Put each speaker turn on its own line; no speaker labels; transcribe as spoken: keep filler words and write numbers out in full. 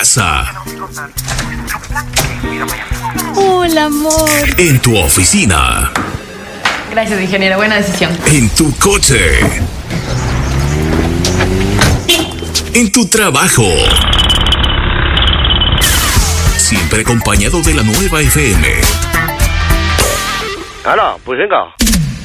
Hola, amor.
En tu oficina.
Gracias, ingeniero. Buena decisión.
En tu coche. En tu trabajo. Siempre acompañado de la nueva F M.
Hala, pues venga.